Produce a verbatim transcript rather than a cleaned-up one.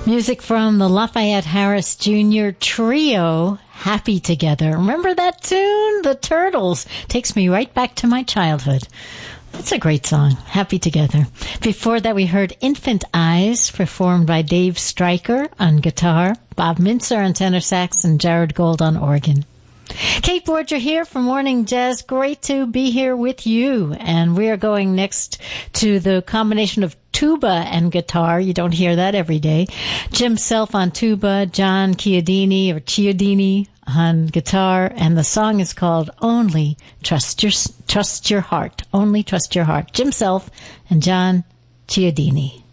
Music from the Lafayette Harris Junior Trio, Happy Together. Remember that tune? The Turtles. Takes me right back to my childhood. That's a great song, Happy Together. Before that, we heard Infant Eyes, performed by Dave Stryker on guitar, Bob Mintzer on tenor sax, and Jared Gold on organ. Kate Borger here from Morning Jazz. Great to be here with you. And we are going next to the combination of tuba and guitar. You don't hear that every day. Jim Self on tuba, John Chiodini or Chiodini on guitar, and the song is called Only Trust Your Trust Your Heart. Only Trust Your Heart. Jim Self and John Chiodini.